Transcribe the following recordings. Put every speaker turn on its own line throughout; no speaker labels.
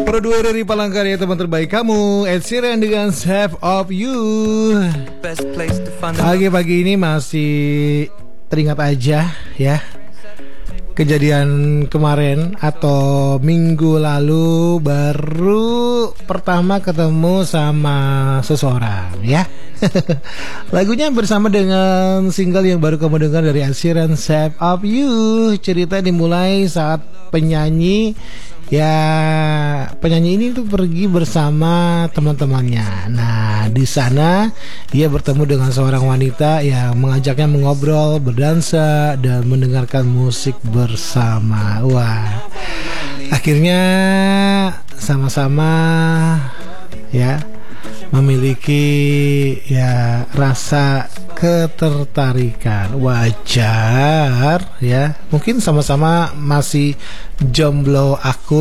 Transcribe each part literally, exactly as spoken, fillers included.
Pro dua dari Palangkaraya, teman terbaik kamu, Ed Sheeran dengan Shape of You. Pagi-pagi ini masih teringat aja ya kejadian kemarin atau minggu lalu baru pertama ketemu sama seseorang ya. Lagunya bersama dengan single yang baru kamu dengar dari Ed Sheeran, Shape of You. Cerita dimulai saat penyanyi ya penyanyi ini tuh pergi bersama teman-temannya. Nah, di sana dia bertemu dengan seorang wanita yang mengajaknya mengobrol, berdansa dan mendengarkan musik bersama. Wah, akhirnya sama-sama ya memiliki ya rasa ketertarikan. Wajar ya, mungkin sama-sama masih jomblo akut.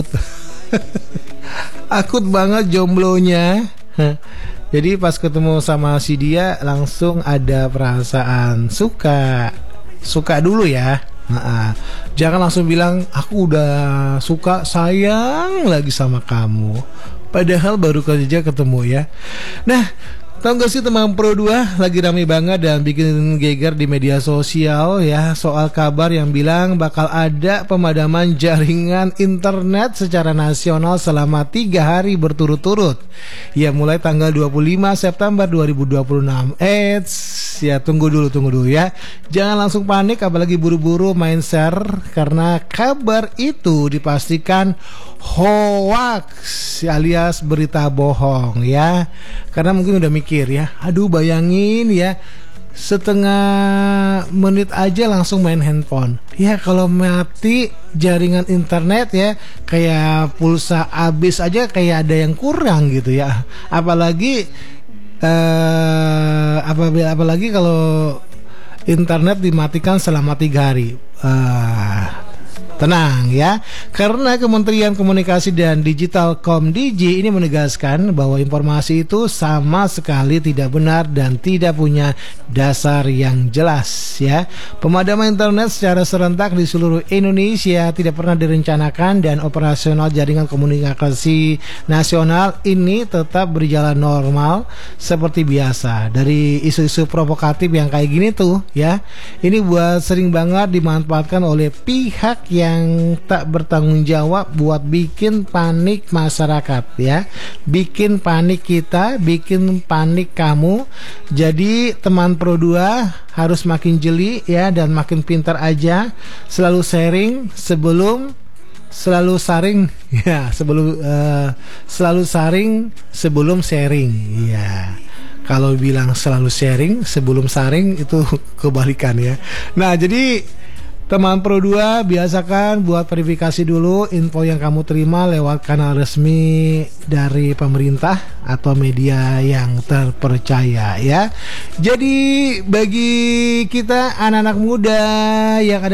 Akut banget jomblonya. Jadi pas ketemu sama si dia langsung ada perasaan suka. Suka dulu ya. Nah, jangan langsung bilang aku udah suka, sayang lagi sama kamu, padahal baru saja ketemu ya. Nah, tahu gak sih teman Pro dua lagi rame banget dan bikin geger di media sosial ya soal kabar yang bilang bakal ada pemadaman jaringan internet secara nasional selama tiga hari berturut-turut. Ya mulai tanggal dua puluh lima September dua ribu dua puluh enam. Eits, ya tunggu dulu tunggu dulu ya. Jangan langsung panik apalagi buru-buru main share karena kabar itu dipastikan hoax alias berita bohong ya. Karena mungkin udah mikir ya, aduh bayangin ya setengah menit aja langsung main handphone. Ya kalau mati jaringan internet ya kayak pulsa habis aja kayak ada yang kurang gitu ya. Apalagi eh, apabila apalagi kalau internet dimatikan selama tiga hari. Uh, Tenang ya, karena Kementerian Komunikasi dan Digital Komdigi ini menegaskan bahwa informasi itu sama sekali tidak benar dan tidak punya dasar yang jelas ya. Pemadaman internet secara serentak di seluruh Indonesia tidak pernah direncanakan dan operasional jaringan komunikasi nasional ini tetap berjalan normal seperti biasa. Dari isu-isu provokatif yang kayak gini tuh ya, ini buat sering banget dimanfaatkan oleh pihak yang yang tak bertanggung jawab buat bikin panik masyarakat ya, bikin panik kita, bikin panik kamu. Jadi teman Pro dua harus makin jeli ya dan makin pintar aja, selalu sharing sebelum selalu saring ya sebelum uh, selalu saring sebelum sharing ya. Kalau bilang selalu sharing sebelum saring itu kebalikan ya. Nah, jadi teman Pro dua biasakan buat verifikasi dulu info yang kamu terima lewat kanal resmi dari pemerintah atau media yang terpercaya ya. Jadi bagi kita anak-anak muda yang ada